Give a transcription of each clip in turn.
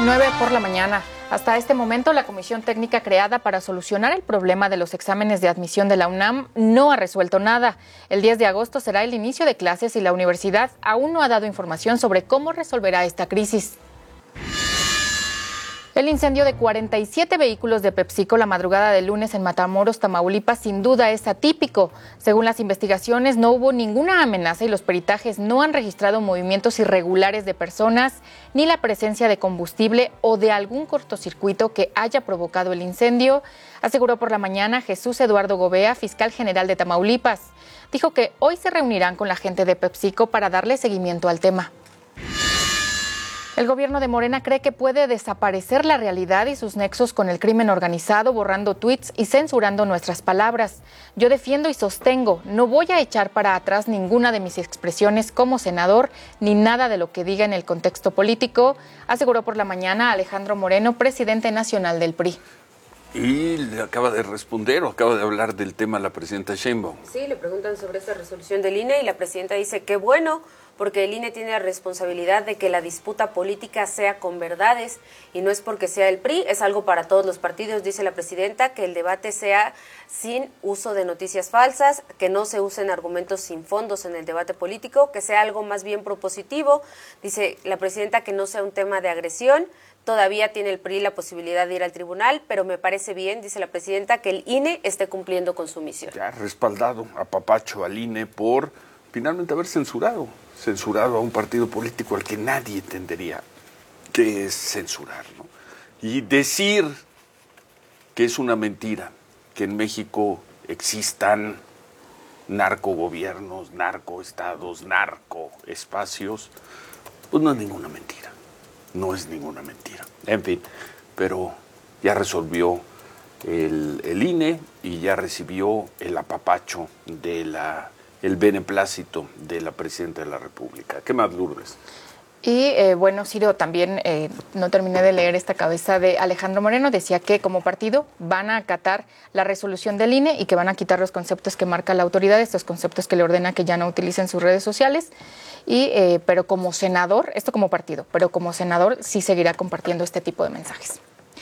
9 por la mañana. Hasta este momento, la comisión técnica creada para solucionar el problema de los exámenes de admisión de la UNAM no ha resuelto nada. El 10 de agosto será el inicio de clases y la universidad aún no ha dado información sobre cómo resolverá esta crisis. El incendio de 47 vehículos de PepsiCo la madrugada del lunes en Matamoros, Tamaulipas, sin duda es atípico. Según las investigaciones, no hubo ninguna amenaza y los peritajes no han registrado movimientos irregulares de personas, ni la presencia de combustible o de algún cortocircuito que haya provocado el incendio, aseguró por la mañana Jesús Eduardo Gobea, fiscal general de Tamaulipas. Dijo que hoy se reunirán con la gente de PepsiCo para darle seguimiento al tema. El gobierno de Morena cree que puede desaparecer la realidad y sus nexos con el crimen organizado, borrando tuits y censurando nuestras palabras. Yo defiendo y sostengo, no voy a echar para atrás ninguna de mis expresiones como senador, ni nada de lo que diga en el contexto político, aseguró por la mañana Alejandro Moreno, presidente nacional del PRI. Y le acaba de responder o acaba de hablar del tema la presidenta Sheinbaum. Sí, le preguntan sobre esta resolución del INE y la presidenta dice que bueno, porque el INE tiene la responsabilidad de que la disputa política sea con verdades y no es porque sea el PRI, es algo para todos los partidos, dice la presidenta, que el debate sea sin uso de noticias falsas, que no se usen argumentos sin fondos en el debate político, que sea algo más bien propositivo, dice la presidenta, que no sea un tema de agresión. Todavía tiene el PRI la posibilidad de ir al tribunal, pero me parece bien, dice la presidenta, que el INE esté cumpliendo con su misión. Ya ha respaldado a papacho al INE por finalmente haber censurado a un partido político al que nadie entendería qué es censurar, ¿no? Y decir que es una mentira que en México existan narcogobiernos, narcoestados, narcoespacios, pues no es ninguna mentira. No es ninguna mentira. En fin, pero ya resolvió el INE y ya recibió el apapacho el beneplácito de la presidenta de la República. ¿Qué más, Lourdes? Y bueno, Ciro, también no terminé de leer esta cabeza de Alejandro Moreno, decía que como partido van a acatar la resolución del INE y que van a quitar los conceptos que marca la autoridad, estos conceptos que le ordena que ya no utilicen sus redes sociales, pero como senador, esto como partido, pero como senador sí seguirá compartiendo este tipo de mensajes.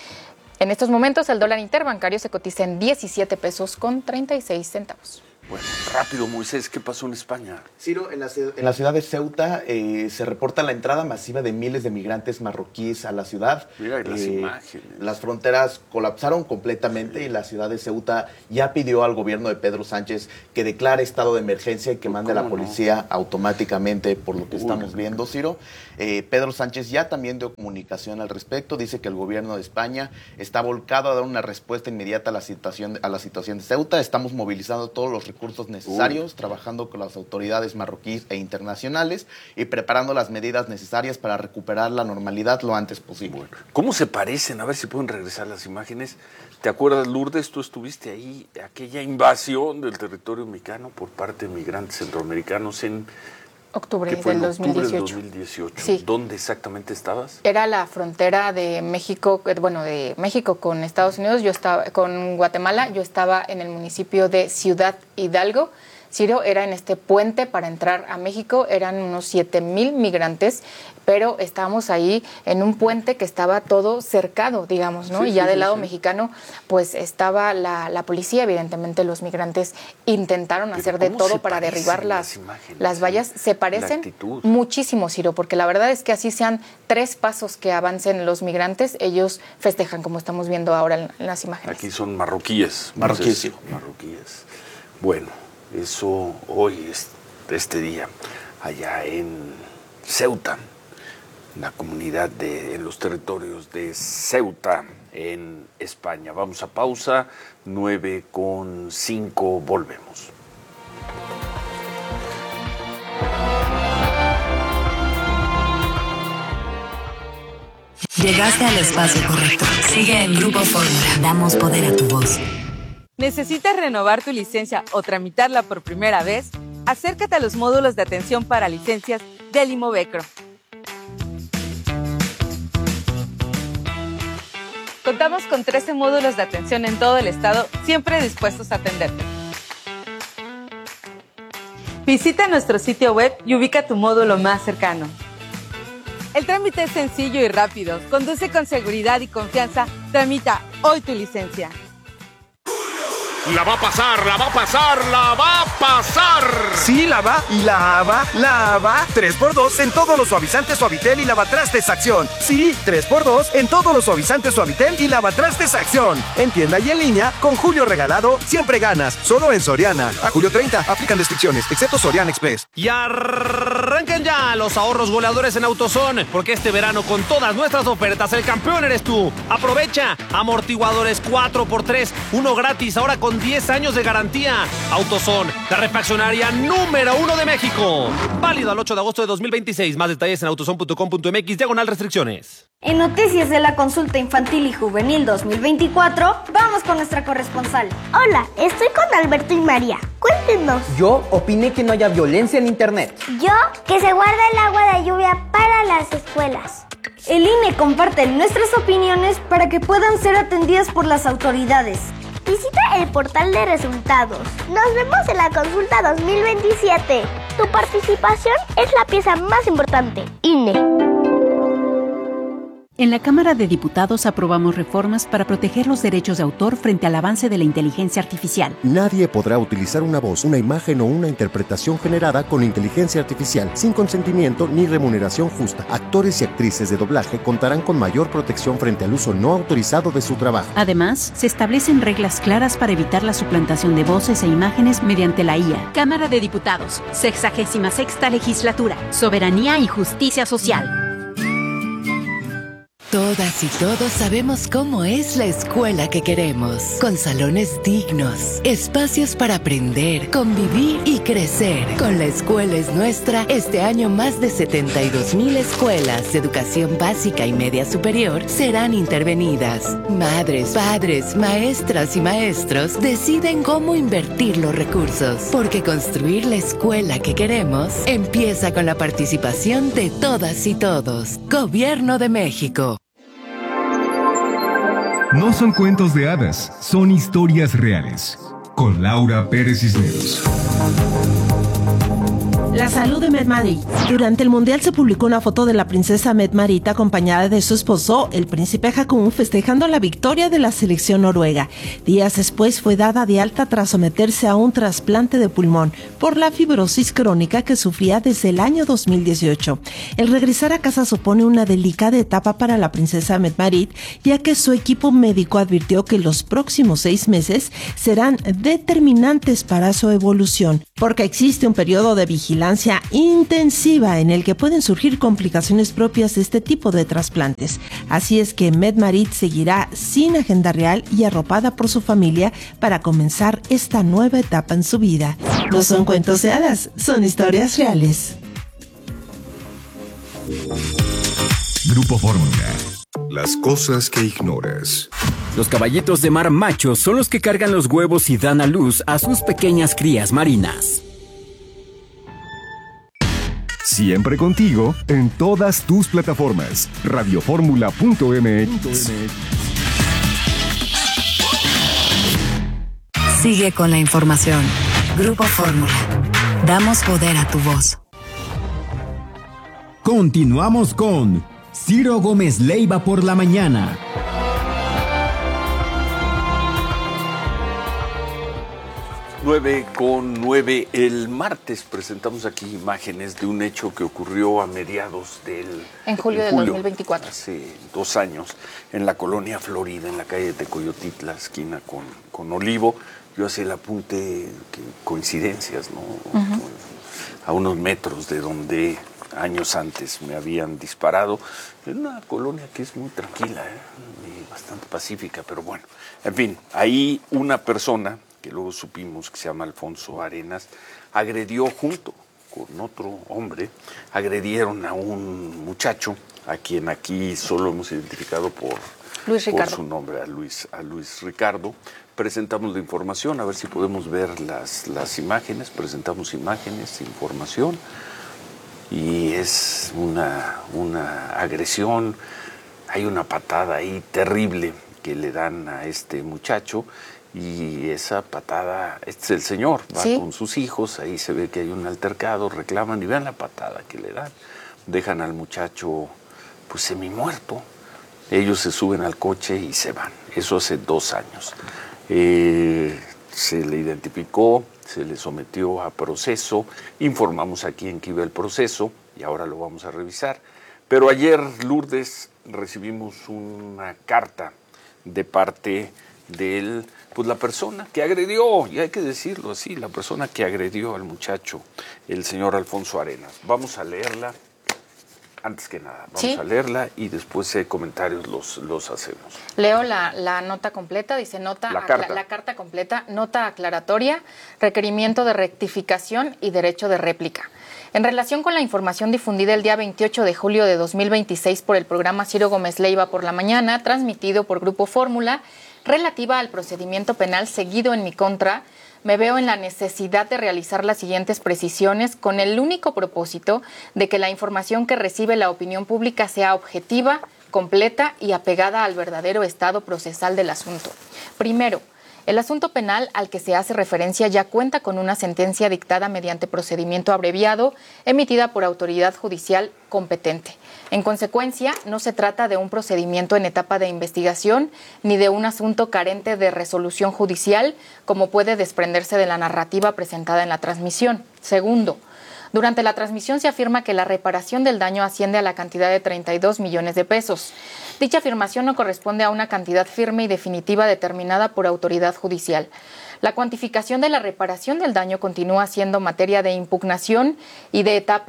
En estos momentos el dólar interbancario se cotiza en 17 pesos con 36 centavos. Bueno, rápido, Moisés, ¿qué pasó en España? Ciro, en la ciudad de Ceuta se reporta la entrada masiva de miles de migrantes marroquíes a la ciudad. Mira las imágenes. Las fronteras colapsaron completamente y la ciudad de Ceuta ya pidió al gobierno de Pedro Sánchez que declare estado de emergencia y que mande a la policía automáticamente, por lo que estamos viendo, Ciro. Pedro Sánchez ya también dio comunicación al respecto, dice que el gobierno de España está volcado a dar una respuesta inmediata a la situación de Ceuta. Estamos movilizando todos los recursos necesarios, trabajando con las autoridades marroquíes e internacionales y preparando las medidas necesarias para recuperar la normalidad lo antes posible. Bueno, ¿cómo se parecen? A ver si pueden regresar las imágenes. ¿Te acuerdas, Lourdes? Tú estuviste ahí, aquella invasión del territorio mexicano por parte de migrantes centroamericanos en octubre del 2018. Octubre del 2018. Sí. ¿Dónde exactamente estabas? Era la frontera de México, de México con Estados Unidos, yo estaba con Guatemala, yo estaba en el municipio de Ciudad Hidalgo. Ciro, era en este puente para entrar a México, eran unos 7,000 migrantes, pero estábamos ahí en un puente que estaba todo cercado, digamos, ¿no? Sí, y ya del lado mexicano, pues estaba la policía, evidentemente los migrantes intentaron hacer de todo para derribar las vallas. Se parecen muchísimo, Ciro, porque la verdad es que así sean 3 pasos que avancen los migrantes, ellos festejan, como estamos viendo ahora en las imágenes. Aquí son marroquíes. Marroquíes. Bueno. Eso hoy, este día, allá en Ceuta, la comunidad en los territorios de Ceuta, en España. Vamos a pausa, 9:05, volvemos. Llegaste al espacio correcto. Sigue en Grupo Fórmula. Damos poder a tu voz. ¿Necesitas renovar tu licencia o tramitarla por primera vez? Acércate a los módulos de atención para licencias del Imovecro. Contamos con 13 módulos de atención en todo el estado, siempre dispuestos a atenderte. Visita nuestro sitio web y ubica tu módulo más cercano. El trámite es sencillo y rápido. Conduce con seguridad y confianza. Tramita hoy tu licencia. La va a pasar, la va a pasar, la va a pasar. Sí, la va y la va. 3x2 en todos los suavizantes Suavitel y lavatrastes Acción. Sí, 3x2 en todos los suavizantes Suavitel y lavatrastes Acción. En tienda y en línea, con Julio regalado, siempre ganas. Solo en Soriana. A julio 30, aplican restricciones, excepto Soriana Express. Y arranquen ya los ahorros goleadores en AutoZone, porque este verano con todas nuestras ofertas el campeón eres tú. Aprovecha amortiguadores 4x3, uno gratis, ahora con 10 años de garantía. AutoZone, la refaccionaria número 1 de México. Válido al 8 de agosto de 2026. Más detalles en autozone.com.mx/restricciones. En Noticias de la Consulta Infantil y Juvenil 2024, vamos con nuestra corresponsal. Hola, estoy con Alberto y María. Cuéntenos. Yo opiné que no haya violencia en internet. Yo, que se guarda el agua de lluvia para las escuelas. El INE comparte nuestras opiniones para que puedan ser atendidas por las autoridades. Visita el portal de resultados. Nos vemos en la consulta 2027. Tu participación es la pieza más importante. INE. En la Cámara de Diputados aprobamos reformas para proteger los derechos de autor frente al avance de la inteligencia artificial. Nadie podrá utilizar una voz, una imagen o una interpretación generada con inteligencia artificial sin consentimiento ni remuneración justa. Actores y actrices de doblaje contarán con mayor protección frente al uso no autorizado de su trabajo. Además, se establecen reglas claras para evitar la suplantación de voces e imágenes mediante la IA. Cámara de Diputados, 66ª Legislatura, Soberanía y Justicia Social. Todas y todos sabemos cómo es la escuela que queremos, con salones dignos, espacios para aprender, convivir y crecer. Con La Escuela es Nuestra, este año más de 72,000 escuelas de educación básica y media superior serán intervenidas. Madres, padres, maestras y maestros deciden cómo invertir los recursos, porque construir la escuela que queremos empieza con la participación de todas y todos. Gobierno de México. No son cuentos de hadas, son historias reales. Con Laura Pérez Cisneros. La salud de Mette-Marit. Durante el Mundial se publicó una foto de la princesa Mette-Marit acompañada de su esposo, el príncipe Haakon, festejando la victoria de la selección noruega. Días después fue dada de alta tras someterse a un trasplante de pulmón por la fibrosis crónica que sufría desde el año 2018. El regresar a casa supone una delicada etapa para la princesa Mette-Marit, ya que su equipo médico advirtió que los próximos 6 meses serán determinantes para su evolución, porque existe un periodo de vigilancia intensiva en el que pueden surgir complicaciones propias de este tipo de trasplantes. Así es que Mette-Marit seguirá sin agenda real y arropada por su familia para comenzar esta nueva etapa en su vida. No son cuentos de hadas, son historias reales. Grupo Fórmula. Las cosas que ignoras. Los caballitos de mar machos son los que cargan los huevos y dan a luz a sus pequeñas crías marinas. Siempre contigo en todas tus plataformas. Radioformula.mx. Sigue con la información. Grupo Fórmula. Damos poder a tu voz. Continuamos con Ciro Gómez Leiva por la mañana. 9:09. El martes presentamos aquí imágenes de un hecho que ocurrió a mediados en julio de 2024. Hace 2 años, en la colonia Florida, en la calle de Tecoyotitla, esquina con Olivo. Yo hacía el apunte, que coincidencias, ¿no? Uh-huh. A unos metros de donde años antes me habían disparado. En una colonia que es muy tranquila, y bastante pacífica, pero bueno. En fin, ahí una persona que luego supimos que se llama Alfonso Arenas, agredió junto con otro hombre, agredieron a un muchacho, a quien aquí solo hemos identificado por su nombre, a Luis Ricardo. Presentamos la información, a ver si podemos ver las imágenes, presentamos imágenes, información, y es una agresión, hay una patada ahí terrible que le dan a este muchacho. Y esa patada, este es el señor, va con sus hijos, ahí se ve que hay un altercado, reclaman y vean la patada que le dan. Dejan al muchacho pues semimuerto. Ellos se suben al coche y se van. Eso hace 2 años. Se le identificó, se le sometió a proceso, informamos a quién que iba el proceso y ahora lo vamos a revisar. Pero ayer, Lourdes, recibimos una carta de parte de la persona que agredió, y hay que decirlo así, la persona que agredió al muchacho, el señor Alfonso Arenas. Vamos a leerla, antes que nada, vamos a leerla y después comentarios los hacemos. Leo la nota completa, dice la carta completa, nota aclaratoria, requerimiento de rectificación y derecho de réplica. En relación con la información difundida el día 28 de julio de 2026 por el programa Ciro Gómez Leiva por la mañana, transmitido por Grupo Fórmula, relativa al procedimiento penal seguido en mi contra, me veo en la necesidad de realizar las siguientes precisiones con el único propósito de que la información que recibe la opinión pública sea objetiva, completa y apegada al verdadero estado procesal del asunto. Primero, el asunto penal al que se hace referencia ya cuenta con una sentencia dictada mediante procedimiento abreviado, emitida por autoridad judicial competente. En consecuencia, no se trata de un procedimiento en etapa de investigación ni de un asunto carente de resolución judicial, como puede desprenderse de la narrativa presentada en la transmisión. Segundo, durante la transmisión se afirma que la reparación del daño asciende a la cantidad de 32 millones de pesos. Dicha afirmación no corresponde a una cantidad firme y definitiva determinada por autoridad judicial. La cuantificación de la reparación del daño continúa siendo materia de impugnación y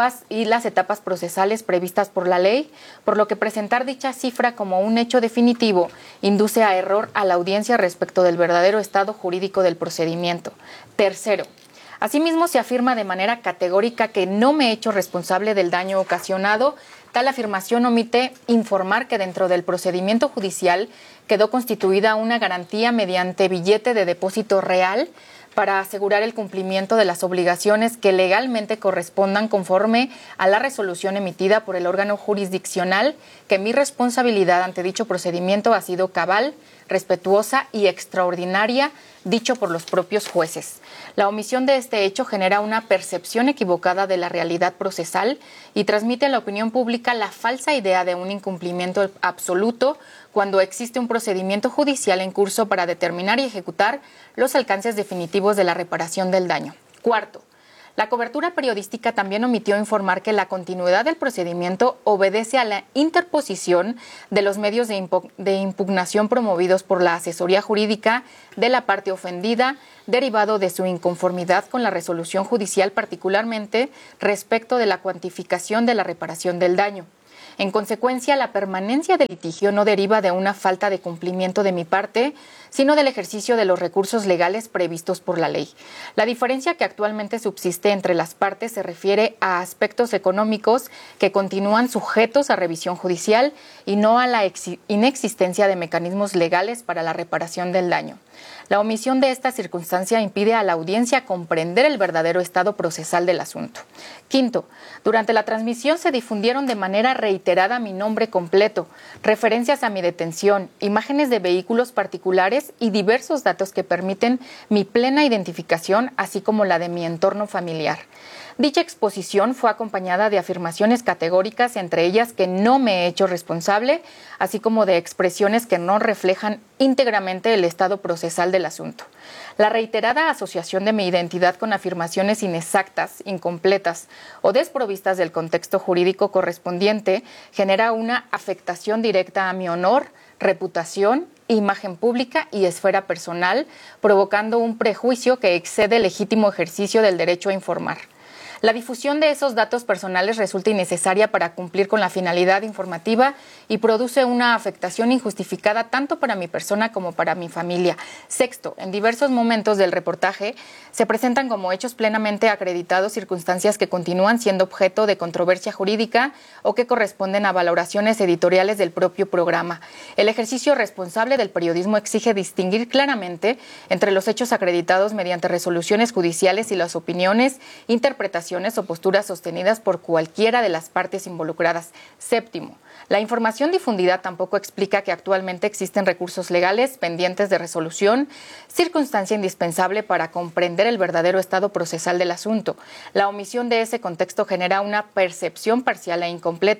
las etapas procesales previstas por la ley, por lo que presentar dicha cifra como un hecho definitivo induce a error a la audiencia respecto del verdadero estado jurídico del procedimiento. Tercero, asimismo, se afirma de manera categórica que no me he hecho responsable del daño ocasionado. Tal afirmación omite informar que dentro del procedimiento judicial quedó constituida una garantía mediante billete de depósito real para asegurar el cumplimiento de las obligaciones que legalmente correspondan conforme a la resolución emitida por el órgano jurisdiccional, que mi responsabilidad ante dicho procedimiento ha sido cabal, respetuosa y extraordinaria, dicho por los propios jueces. La omisión de este hecho genera una percepción equivocada de la realidad procesal y transmite a la opinión pública la falsa idea de un incumplimiento absoluto cuando existe un procedimiento judicial en curso para determinar y ejecutar los alcances definitivos de la reparación del daño. Cuarto, la cobertura periodística también omitió informar que la continuidad del procedimiento obedece a la interposición de los medios de impugnación promovidos por la asesoría jurídica de la parte ofendida, derivado de su inconformidad con la resolución judicial, particularmente respecto de la cuantificación de la reparación del daño. En consecuencia, la permanencia del litigio no deriva de una falta de cumplimiento de mi parte, sino del ejercicio de los recursos legales previstos por la ley. La diferencia que actualmente subsiste entre las partes se refiere a aspectos económicos que continúan sujetos a revisión judicial y no a la inexistencia de mecanismos legales para la reparación del daño. La omisión de esta circunstancia impide a la audiencia comprender el verdadero estado procesal del asunto. Quinto, durante la transmisión se difundieron de manera reiterada mi nombre completo, referencias a mi detención, imágenes de vehículos particulares y diversos datos que permiten mi plena identificación, así como la de mi entorno familiar. Dicha exposición fue acompañada de afirmaciones categóricas, entre ellas que no me he hecho responsable, así como de expresiones que no reflejan íntegramente el estado procesal del asunto. La reiterada asociación de mi identidad con afirmaciones inexactas, incompletas o desprovistas del contexto jurídico correspondiente genera una afectación directa a mi honor, reputación, imagen pública y esfera personal, provocando un prejuicio que excede el legítimo ejercicio del derecho a informar. La difusión de esos datos personales resulta innecesaria para cumplir con la finalidad informativa y produce una afectación injustificada tanto para mi persona como para mi familia. Sexto, en diversos momentos del reportaje se presentan como hechos plenamente acreditados circunstancias que continúan siendo objeto de controversia jurídica o que corresponden a valoraciones editoriales del propio programa. El ejercicio responsable del periodismo exige distinguir claramente entre los hechos acreditados mediante resoluciones judiciales y las opiniones, interpretaciones o posturas sostenidas por cualquiera de las partes involucradas. Séptimo, la información difundida tampoco explica que actualmente existen recursos legales pendientes de resolución, circunstancia indispensable para comprender el verdadero estado procesal del asunto. La omisión de ese contexto genera una percepción parcial e incompleta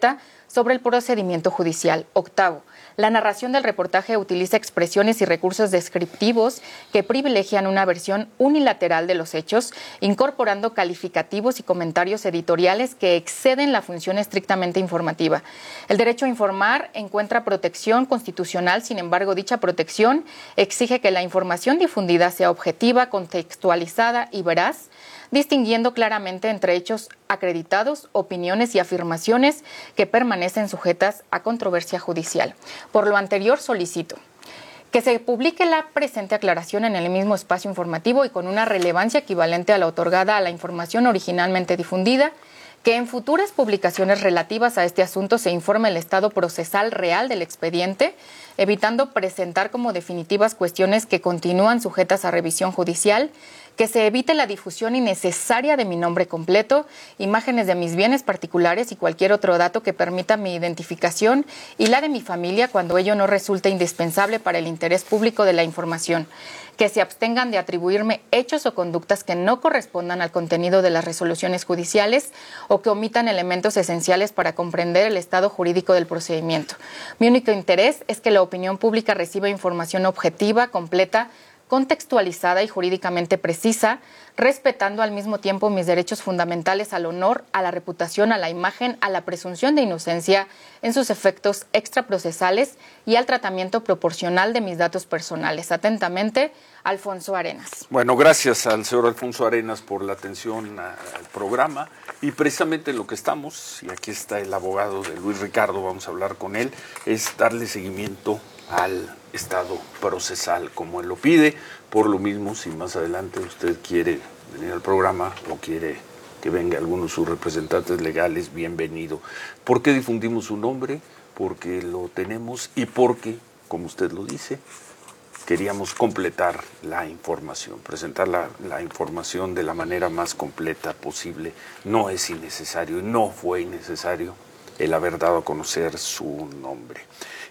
sobre el procedimiento judicial. Octavo, la narración del reportaje utiliza expresiones y recursos descriptivos que privilegian una versión unilateral de los hechos, incorporando calificativos y comentarios editoriales que exceden la función estrictamente informativa. El derecho a informar encuentra protección constitucional, sin embargo, dicha protección exige que la información difundida sea objetiva, contextualizada y veraz, distinguiendo claramente entre hechos acreditados, opiniones y afirmaciones que permanecen sujetas a controversia judicial. Por lo anterior, solicito que se publique la presente aclaración en el mismo espacio informativo y con una relevancia equivalente a la otorgada a la información originalmente difundida, que en futuras publicaciones relativas a este asunto se informe el estado procesal real del expediente, evitando presentar como definitivas cuestiones que continúan sujetas a revisión judicial, que se evite la difusión innecesaria de mi nombre completo, imágenes de mis bienes particulares y cualquier otro dato que permita mi identificación y la de mi familia cuando ello no resulte indispensable para el interés público de la información, que se abstengan de atribuirme hechos o conductas que no correspondan al contenido de las resoluciones judiciales o que omitan elementos esenciales para comprender el estado jurídico del procedimiento. Mi único interés es que la opinión pública reciba información objetiva, completa, contextualizada y jurídicamente precisa, respetando al mismo tiempo mis derechos fundamentales al honor, a la reputación, a la imagen, a la presunción de inocencia en sus efectos extraprocesales y al tratamiento proporcional de mis datos personales. Atentamente, Alfonso Arenas. Bueno, gracias al señor Alfonso Arenas por la atención al programa y precisamente lo que estamos, y aquí está el abogado de Luis Ricardo, vamos a hablar con él, es darle seguimiento al estado procesal como él lo pide. Por lo mismo, si más adelante usted quiere venir al programa o quiere que venga alguno de sus representantes legales, bienvenido. ¿Por qué difundimos su nombre? Porque lo tenemos y porque, como usted lo dice, queríamos completar la información, presentar la información de la manera más completa posible. No es innecesario, no fue innecesario el haber dado a conocer su nombre.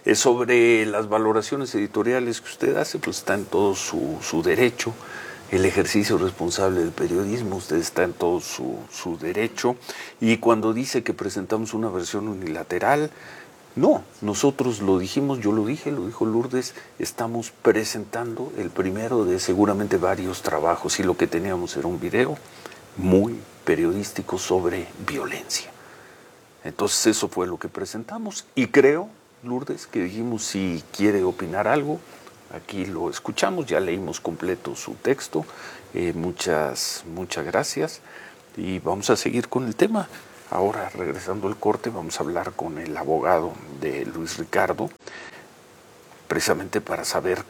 Sobre las valoraciones editoriales que usted hace, pues está en todo su derecho. El ejercicio responsable del periodismo, usted está en todo su derecho. Y cuando dice que presentamos una versión unilateral, no, nosotros lo dijimos, yo lo dije, lo dijo Lourdes, estamos presentando el primero de seguramente varios trabajos y lo que teníamos era un video muy periodístico sobre violencia. Entonces eso fue lo que presentamos y creo, Lourdes, que dijimos si quiere opinar algo, aquí lo escuchamos, ya leímos completo su texto, muchas gracias y vamos a seguir con el tema. Ahora, regresando al corte, vamos a hablar con el abogado de Luis Ricardo, precisamente para saber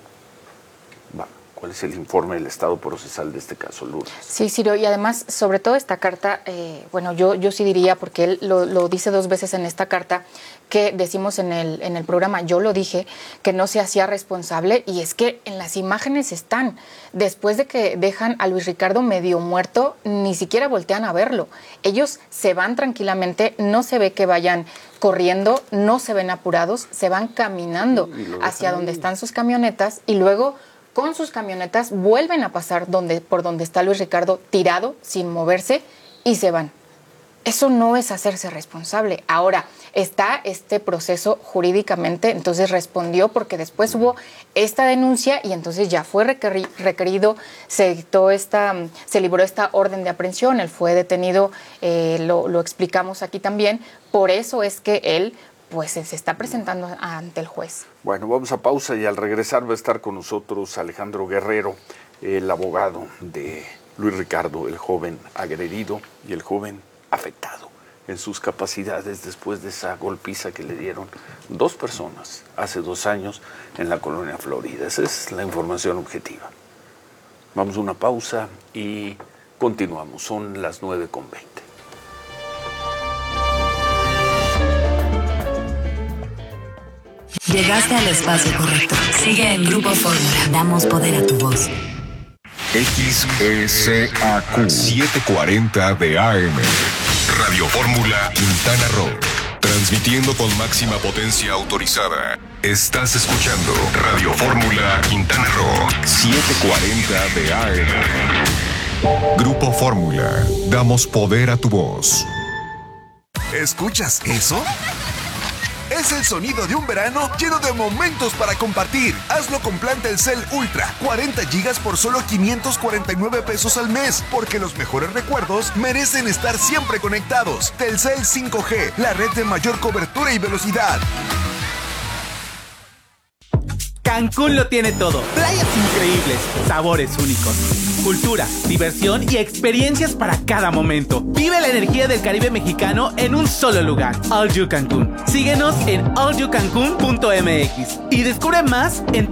cuál es el informe del estado procesal de este caso, Lourdes. Sí, Ciro, y además, sobre todo esta carta, yo sí diría, porque él lo dice 2 veces en esta carta, que decimos en el programa, yo lo dije, que no se hacía responsable, y es que en las imágenes están. Después de que dejan a Luis Ricardo medio muerto, ni siquiera voltean a verlo. Ellos se van tranquilamente, no se ve que vayan corriendo, no se ven apurados, se van caminando hacia donde están sus camionetas y luego con sus camionetas vuelven a pasar por donde está Luis Ricardo tirado, sin moverse, y se van. Eso no es hacerse responsable. Ahora, está este proceso jurídicamente, entonces respondió porque después hubo esta denuncia y entonces ya fue requerido, se libró esta orden de aprehensión, él fue detenido, lo explicamos aquí también, por eso es que él pues se está presentando ante el juez. Bueno, vamos a pausa y al regresar va a estar con nosotros Alejandro Guerrero, el abogado de Luis Ricardo, el joven agredido y el joven afectado en sus capacidades después de esa golpiza que le dieron 2 personas hace 2 años en la colonia Florida. Esa es la información objetiva. Vamos a una pausa y continuamos. Son las 9:20. Llegaste al espacio correcto. Sigue en Grupo Fórmula. Damos poder a tu voz. XESAQ 740 de AM. Radio Fórmula Quintana Roo. Transmitiendo con máxima potencia autorizada. Estás escuchando Radio Fórmula Quintana Roo 740 de AM. Grupo Fórmula. Damos poder a tu voz. ¿Escuchas eso? Es el sonido de un verano lleno de momentos para compartir. Hazlo con plan Telcel Ultra, 40 gigas por solo 549 pesos al mes, porque los mejores recuerdos merecen estar siempre conectados. Telcel 5G, la red de mayor cobertura y velocidad. Cancún lo tiene todo. Playas increíbles, sabores únicos, cultura, diversión y experiencias para cada momento. Vive la energía del Caribe mexicano en un solo lugar. All You Cancún. Síguenos en allyoucancun.mx y descubre más en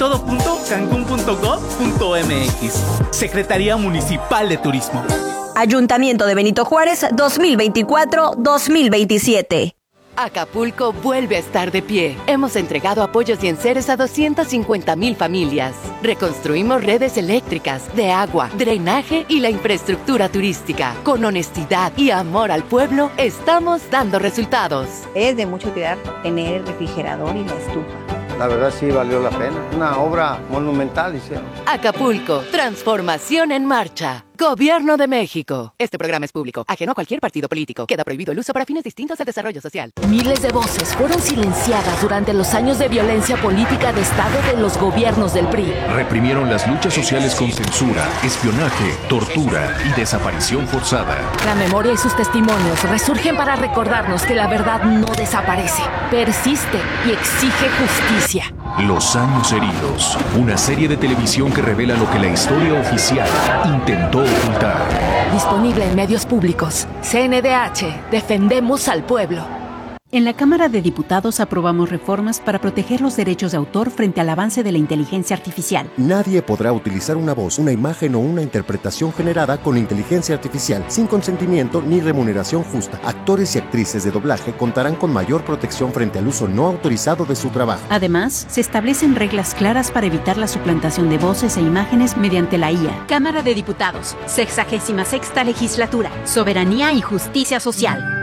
todo.cancun.gov.mx. Secretaría Municipal de Turismo. Ayuntamiento de Benito Juárez 2024-2027. Acapulco vuelve a estar de pie. Hemos entregado apoyos y enseres a 250,000 familias. Reconstruimos redes eléctricas, de agua, drenaje y la infraestructura turística. Con honestidad y amor al pueblo, estamos dando resultados. Es de mucha utilidad tener el refrigerador y la estufa. La verdad sí valió la pena. Una obra monumental hicieron. Acapulco, transformación en marcha. Gobierno de México. Este programa es público, ajeno a cualquier partido político. Queda prohibido el uso para fines distintos al desarrollo social. Miles de voces fueron silenciadas durante los años de violencia política de Estado de los gobiernos del PRI. Reprimieron las luchas sociales con censura, espionaje, tortura y desaparición forzada. La memoria y sus testimonios resurgen para recordarnos que la verdad no desaparece, persiste y exige justicia. Los años heridos. Una serie de televisión que revela lo que la historia oficial intentó ocultar. Disponible en medios públicos. CNDH. Defendemos al pueblo. En la Cámara de Diputados aprobamos reformas para proteger los derechos de autor frente al avance de la inteligencia artificial. Nadie podrá utilizar una voz, una imagen o una interpretación generada con inteligencia artificial sin consentimiento ni remuneración justa. Actores y actrices de doblaje contarán con mayor protección frente al uso no autorizado de su trabajo. Además, se establecen reglas claras para evitar la suplantación de voces e imágenes mediante la IA. Cámara de Diputados, 66ª Legislatura, Soberanía y Justicia Social.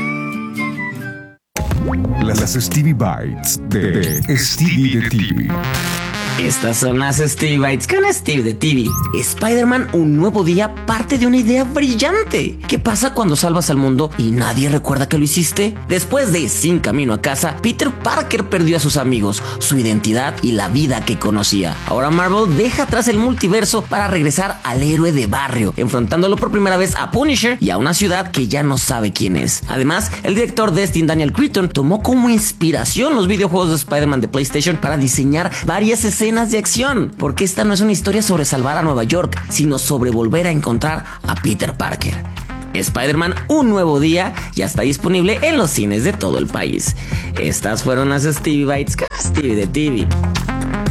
Las Stevie Bites de Stevie de TV. Estas son las Stevie Bites con Steve de TV. Spider-Man, un nuevo día, parte de una idea brillante. ¿Qué pasa cuando salvas al mundo y nadie recuerda que lo hiciste? Después de Sin Camino a Casa, Peter Parker perdió a sus amigos, su identidad y la vida que conocía. Ahora Marvel deja atrás el multiverso para regresar al héroe de barrio, enfrentándolo por primera vez a Punisher y a una ciudad que ya no sabe quién es. Además, el director Destin Daniel Cretton tomó como inspiración los videojuegos de Spider-Man de PlayStation para diseñar varias escenas de acción, porque esta no es una historia sobre salvar a Nueva York, sino sobre volver a encontrar a Peter Parker. Spider-Man, un nuevo día, ya está disponible en los cines de todo el país. Estas fueron las Stevie Bites con Stevie de TV.